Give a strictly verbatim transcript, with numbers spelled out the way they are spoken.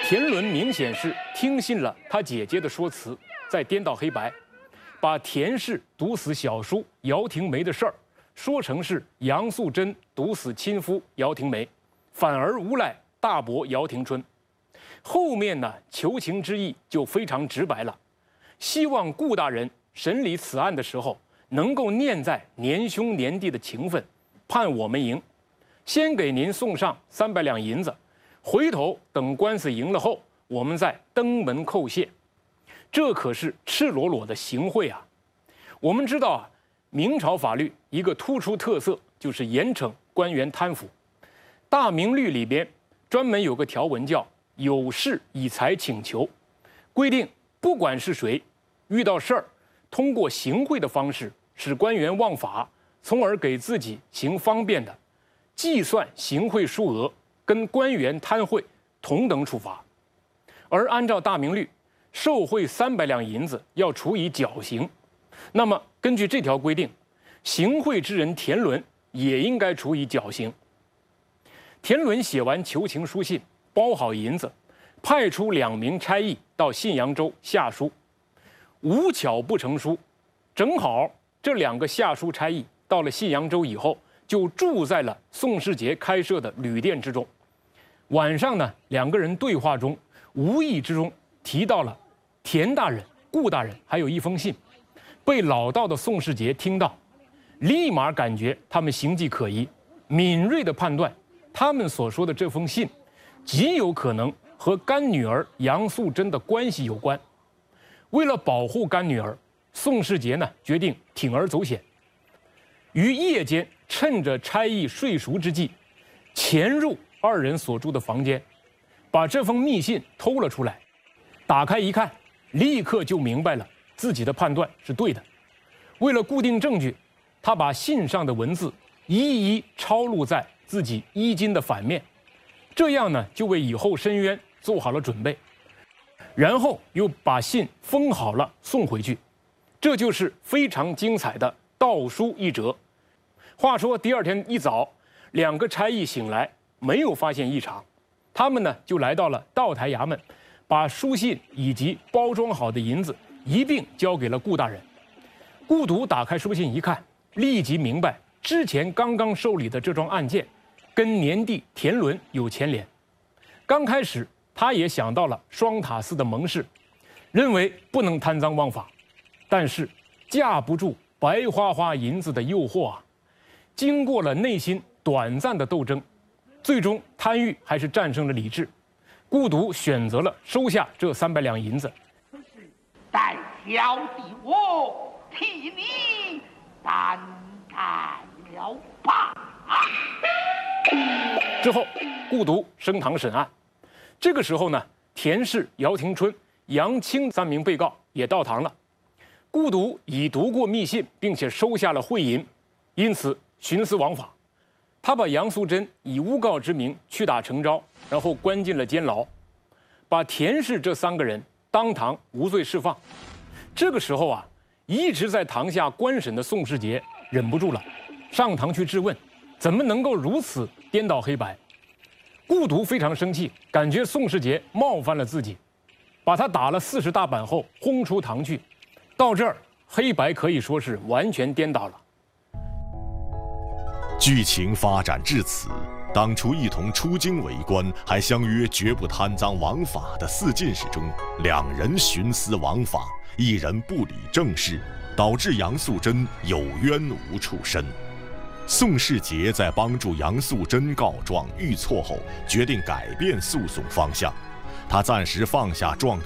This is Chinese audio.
田伦明显是听信了他姐姐的说辞，在颠倒黑白，把田氏毒死小叔姚廷梅的事儿说成是杨素贞毒死亲夫姚廷梅，反而诬赖大伯姚廷春。后面呢，求情之意就非常直白了，希望顾大人审理此案的时候，能够念在年兄年弟的情分，判我们赢，先给您送上三百两银子，回头等官司赢了后，我们再登门叩谢。这可是赤裸裸的行贿啊！我们知道啊，明朝法律一个突出特色就是严惩官员贪腐，《大明律》里边专门有个条文叫“有事以财请求”，规定不管是谁，遇到事儿，通过行贿的方式使官员忘法，从而给自己行方便的，计算行贿数额，跟官员贪贿同等处罚。而按照《大明律》，受贿三百两银子要处以绞刑。那么根据这条规定，行贿之人田伦也应该处以绞刑。田伦写完求情书信，包好银子，派出两名差役到信阳州下书。无巧不成书，正好这两个下书差役到了信阳州以后，就住在了宋世杰开设的旅店之中。晚上呢，两个人对话中无意之中提到了田大人、顾大人，还有一封信，被老道的宋世杰听到，立马感觉他们行迹可疑，敏锐地判断他们所说的这封信极有可能和干女儿杨素贞的关系有关。为了保护干女儿，宋世杰呢决定铤而走险，于夜间趁着差役睡熟之际，潜入二人所住的房间，把这封密信偷了出来。打开一看，立刻就明白了自己的判断是对的。为了固定证据，他把信上的文字一一抄录在自己衣襟的反面，这样呢就为以后申冤做好了准备。然后又把信封好了送回去，这就是非常精彩的盗书一折。话说第二天一早，两个差役醒来没有发现异常，他们呢就来到了道台衙门，把书信以及包装好的银子一并交给了顾大人。顾笃打开书信一看，立即明白之前刚刚受理的这桩案件跟年弟田伦有牵连。刚开始他也想到了双塔寺的盟誓，认为不能贪赃枉法，但是架不住白花花银子的诱惑啊！经过了内心短暂的斗争，最终贪欲还是战胜了理智。顾笃选择了收下这三百两银子。 待小弟我替你担待了吧。 之后，顾笃升堂审案。这个时候呢，田氏、姚廷春、杨清三名被告也到堂了。顾笃已读过密信，并且收下了贿银，因此徇私枉法。他把杨素贞以诬告之名屈打成招，然后关进了监牢，把田氏这三个人当堂无罪释放。这个时候啊，一直在堂下观审的宋世杰忍不住了，上堂去质问，怎么能够如此颠倒黑白？顾笃非常生气，感觉宋世杰冒犯了自己，把他打了四十大板后轰出堂去。到这儿，黑白可以说是完全颠倒了。 剧情发展至此，当初一同出京为官，还相约绝不贪赃枉法的四进士中，两人徇私枉法，一人不理政事，导致杨素贞有冤无处申。宋世杰在帮助杨素贞告状遇挫后，决定改变诉讼方向。他暂时放下状告